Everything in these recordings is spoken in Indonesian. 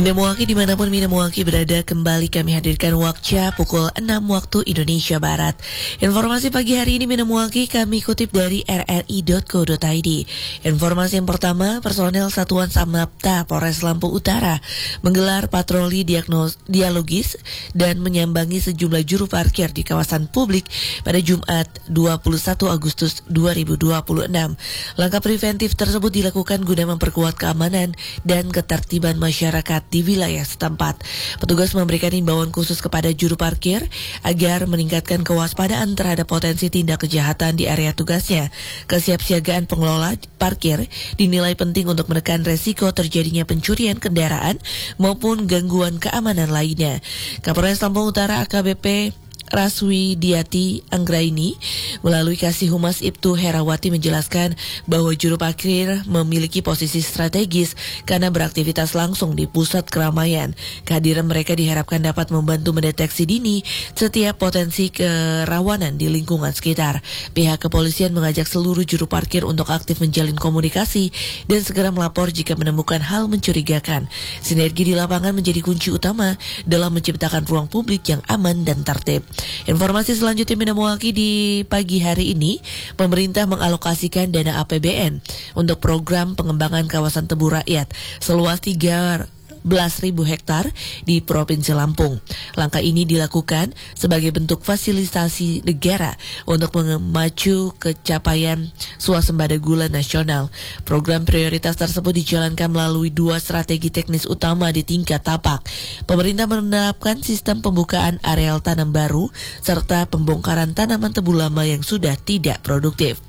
Minamwaki dimanapun Minamwaki berada, kembali kami hadirkan Wakca pukul 6 waktu Indonesia Barat. Informasi pagi hari ini Minamwaki kami kutip dari rri.co.id. Informasi yang pertama, personel Satuan Samapta Polres Lampung Utara menggelar patroli dialogis dan menyambangi sejumlah juru parkir di kawasan publik pada Jumat 21 Agustus 2026. Langkah preventif tersebut dilakukan guna memperkuat keamanan dan ketertiban masyarakat di wilayah setempat. Petugas memberikan himbauan khusus kepada juru parkir agar meningkatkan kewaspadaan terhadap potensi tindak kejahatan di area tugasnya. Kesiapsiagaan pengelola parkir dinilai penting untuk menekan resiko terjadinya pencurian kendaraan maupun gangguan keamanan lainnya. Kapolres Lampung Utara AKBP Raswi Diati Anggraini melalui Kasih Humas Ibtu Herawati menjelaskan bahwa juru parkir memiliki posisi strategis karena beraktivitas langsung di pusat keramaian. Kehadiran mereka diharapkan dapat membantu mendeteksi dini setiap potensi kerawanan di lingkungan sekitar. Pihak kepolisian mengajak seluruh juru parkir untuk aktif menjalin komunikasi dan segera melapor jika menemukan hal mencurigakan. Sinergi di lapangan menjadi kunci utama dalam menciptakan ruang publik yang aman dan tertib. Informasi selanjutnya Minamwaki di pagi hari ini, pemerintah mengalokasikan dana APBN untuk program pengembangan kawasan tebu rakyat seluas 13.000 hektar di Provinsi Lampung. Langkah ini dilakukan sebagai bentuk fasilitasi negara untuk memacu capaian swasembada gula nasional. Program prioritas tersebut dijalankan melalui dua strategi teknis utama di tingkat tapak. Pemerintah menerapkan sistem pembukaan areal tanam baru serta pembongkaran tanaman tebu lama yang sudah tidak produktif.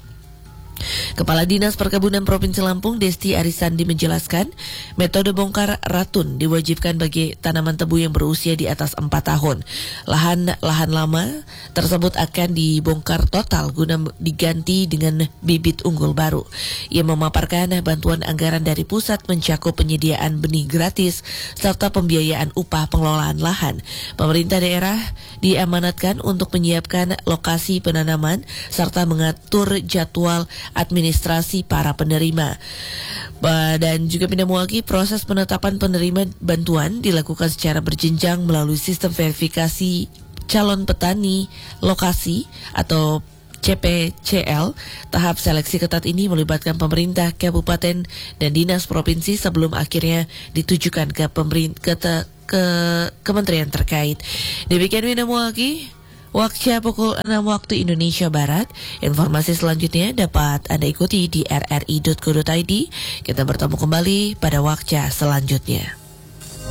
Kepala Dinas Perkebunan Provinsi Lampung Desti Arisandi menjelaskan, metode bongkar ratun diwajibkan bagi tanaman tebu yang berusia di atas 4 tahun. Lahan lama tersebut akan dibongkar total guna diganti dengan bibit unggul baru. Ia memaparkan bantuan anggaran dari pusat mencakup penyediaan benih gratis serta pembiayaan upah pengelolaan lahan. Pemerintah daerah diamanatkan untuk menyiapkan lokasi penanaman serta mengatur jadwal administrasi para penerima. Dan juga Minamwaki, proses penetapan penerima bantuan dilakukan secara berjenjang melalui sistem verifikasi calon petani lokasi atau CPCL. Tahap seleksi ketat ini melibatkan pemerintah kabupaten dan dinas provinsi sebelum akhirnya ditujukan ke kementerian terkait. Demikian Minamwaki Wakca pukul 6 waktu Indonesia Barat. Informasi selanjutnya dapat Anda ikuti di rri.co.id. Kita bertemu kembali pada Wakca selanjutnya.